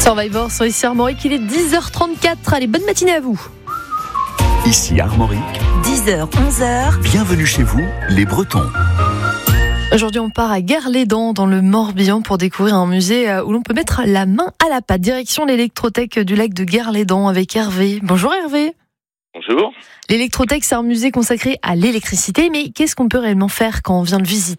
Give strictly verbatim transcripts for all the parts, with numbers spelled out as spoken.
Survivor sur ici Armorique, il est dix heures trente-quatre. Allez, bonne matinée à vous. Ici Armorique, dix heures, onze heures. Bienvenue chez vous, les Bretons. Aujourd'hui, on part à Guerlédan, dans le Morbihan, pour découvrir un musée où l'on peut mettre la main à la pâte. Direction l'électrothèque du lac de Guerlédan avec Hervé. Bonjour Hervé. Bonjour. L'électrothèque, c'est un musée consacré à l'électricité, mais qu'est-ce qu'on peut réellement faire quand on vient le visiter ?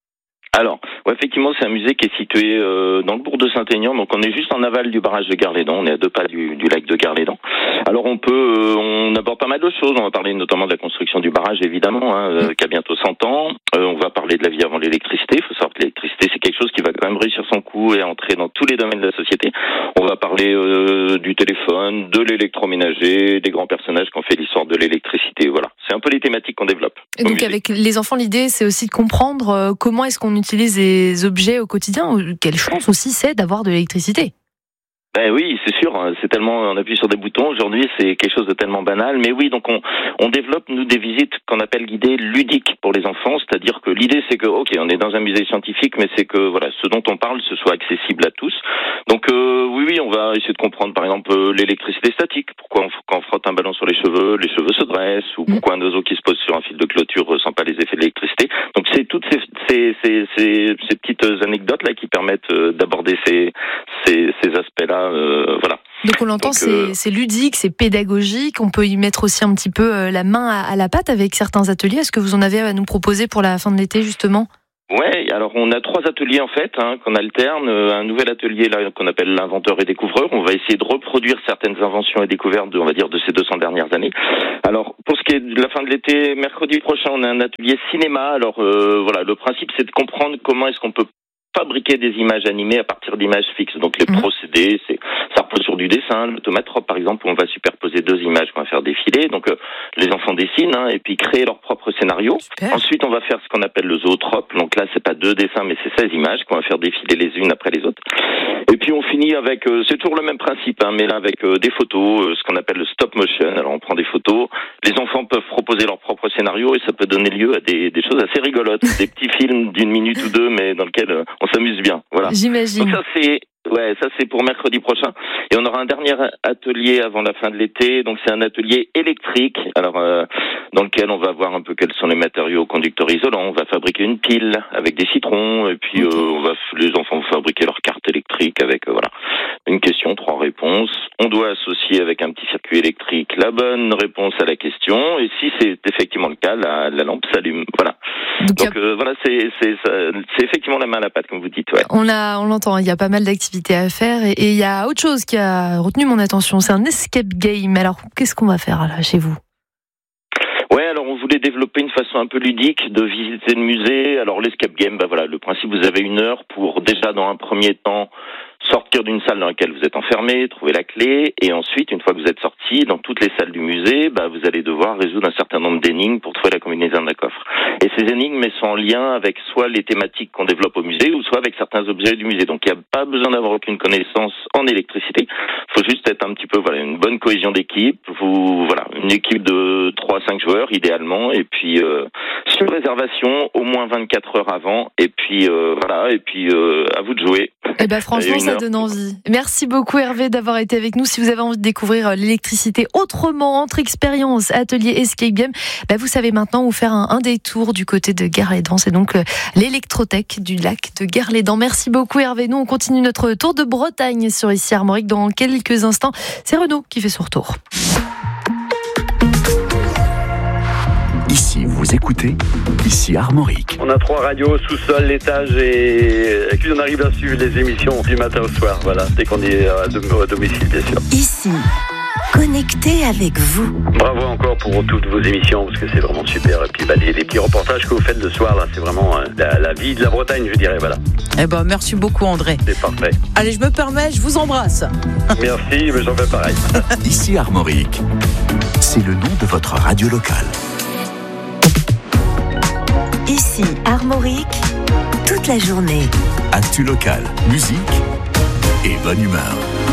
Alors, ouais, effectivement, c'est un musée qui est situé euh, dans le bourg de Saint-Aignan, donc on est juste en aval du barrage de Guerlédan, on est à deux pas du, du lac de Guerlédan. Alors on peut, euh, on aborde pas mal de choses, on va parler notamment de la construction du barrage, évidemment, hein, euh, qui a bientôt cent ans. Euh, on va parler de la vie avant l'électricité, il faut savoir que l'électricité, c'est quelque chose qui va quand même réussir son coup et entrer dans tous les domaines de la société. On va parler euh, du téléphone, de l'électroménager, des grands personnages qui ont fait l'histoire de l'électricité, voilà. C'est un peu les thématiques qu'on développe. Et donc avec les enfants, l'idée, c'est aussi de comprendre euh, comment est-ce qu'on utilise les objets au quotidien. Quelle chance aussi c'est d'avoir de l'électricité. Ben oui, c'est sûr, c'est tellement, on appuie sur des boutons, aujourd'hui c'est quelque chose de tellement banal, mais oui, donc on, on développe, nous, des visites qu'on appelle guidées ludiques pour les enfants, c'est-à-dire que l'idée c'est que, ok, on est dans un musée scientifique, mais c'est que, voilà, ce dont on parle, ce soit accessible à tous. Donc euh, oui, oui, on va essayer de comprendre, par exemple, l'électricité statique, pourquoi on, quand on frotte un ballon sur les cheveux, les cheveux se dressent, ou pourquoi un oiseau qui se pose sur un fil de clôture ressent pas les effets de l'électricité. Donc c'est toutes ces, ces, ces, ces, ces petites anecdotes-là qui permettent d'aborder ces, ces, ces aspects-là. Euh, voilà. Donc on l'entend, Donc, c'est, euh... c'est ludique, c'est pédagogique, on peut y mettre aussi un petit peu euh, la main à, à la pâte avec certains ateliers. Est-ce que vous en avez à nous proposer pour la fin de l'été justement ? Ouais, alors on a trois ateliers en fait, hein, qu'on alterne. Un nouvel atelier là qu'on appelle l'inventeur et découvreur. On va essayer de reproduire certaines inventions et découvertes, de, on va dire, de ces deux cents dernières années. Alors pour ce qui est de la fin de l'été, mercredi prochain, on a un atelier cinéma. Alors euh, voilà, le principe c'est de comprendre comment est-ce qu'on peut fabriquer des images animées à partir d'images fixes. Donc les mmh. procédés, c'est, ça repose sur du dessin. L'automatrope, par exemple, où on va superposer deux images qu'on va faire défiler. Donc euh, les enfants dessinent hein, et puis créent leur propre scénario. Super. Ensuite, on va faire ce qu'on appelle le zootrope. Donc là, c'est pas deux dessins, mais c'est seize images qu'on va faire défiler les unes après les autres. Et puis on finit avec, euh, c'est toujours le même principe, hein, mais là avec euh, des photos, euh, ce qu'on appelle le stop motion. Alors on prend des photos. Les enfants peuvent proposer leur propre scénario et ça peut donner lieu à des, des choses assez rigolotes, des petits films d'une minute ou deux, mais dans lesquels euh, on s'amuse bien, voilà. J'imagine. Donc ça c'est, ouais, ça c'est pour mercredi prochain. Et on aura un dernier atelier avant la fin de l'été. Donc c'est un atelier électrique. Alors euh, dans lequel on va voir un peu quels sont les matériaux conducteurs isolants. On va fabriquer une pile avec des citrons. Et puis okay. euh, on va, les enfants vont fabriquer leur carte électrique avec euh, voilà une question, trois réponses. On doit associer avec un petit circuit électrique la bonne réponse à la question. Et si c'est effectivement le cas, la, la lampe s'allume. Voilà. Donc, Donc a... euh, voilà, c'est, c'est, c'est effectivement la main à la pâte comme vous dites. Ouais. On l'a, on l'entend. Il y a pas mal d'activités à faire et il y a autre chose qui a retenu mon attention. C'est un escape game. Alors qu'est-ce qu'on va faire là chez vous ? Ouais, alors on voulait développer une façon un peu ludique de visiter le musée. Alors l'escape game, bah voilà, le principe, vous avez une heure pour déjà dans un premier temps sortir d'une salle dans laquelle vous êtes enfermé, trouver la clé, et ensuite, une fois que vous êtes sorti, dans toutes les salles du musée, bah, vous allez devoir résoudre un certain nombre d'énigmes pour trouver la combinaison d'un coffre. Et ces énigmes, elles sont en lien avec soit les thématiques qu'on développe au musée, ou soit avec certains objets du musée. Donc, il n'y a pas besoin d'avoir aucune connaissance en électricité. Il faut juste être un petit peu, voilà, une bonne cohésion d'équipe. Vous, voilà, une équipe de trois à cinq joueurs, idéalement, et puis, euh, sur réservation, au moins vingt-quatre heures avant, et puis, euh, voilà, et puis, euh, à vous de jouer. Eh ben, franchement, ça donne envie. Merci beaucoup Hervé d'avoir été avec nous. Si vous avez envie de découvrir l'électricité autrement, entre expériences, atelier escape game, bah vous savez maintenant où faire un, un détour du côté de Guerlédan. C'est donc euh, l'électrothèque du lac de Guerlédan. Merci beaucoup Hervé. Nous on continue notre tour de Bretagne sur ici Armorique dans quelques instants. C'est Renaud qui fait son retour. Ici, vous écoutez, ici Armorique. On a trois radios, sous-sol, l'étage et, et puis on arrive à suivre les émissions du matin au soir, voilà, dès qu'on est à domicile, bien sûr. Ici, connecté avec vous. Bravo encore pour toutes vos émissions, parce que c'est vraiment super. Et puis bah, les, les petits reportages que vous faites le soir, là, c'est vraiment euh, la, la vie de la Bretagne, je dirais, voilà. Eh ben, merci beaucoup André. C'est parfait. Allez, je me permets, je vous embrasse. Merci, mais j'en fais pareil. Ici Armorique, c'est le nom de votre radio locale. Ici, Armorique, toute la journée. Actu locale, musique et bonne humeur.